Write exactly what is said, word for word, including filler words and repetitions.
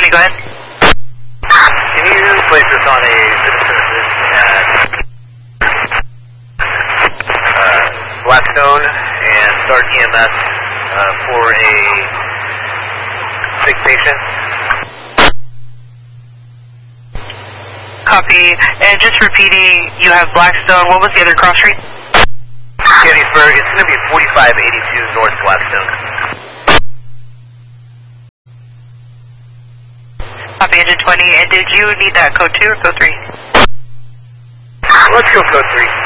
twenty, go ahead. Can you place this on a citizen at uh, Blackstone and start E M S uh, for a sick patient? Copy. And just repeating, you have Blackstone. What was the other cross street? Gettysburg. It's going to be forty-five eighty-two North Blackstone. Copy, engine twenty. And did you need that code two or code three? Let's go code three.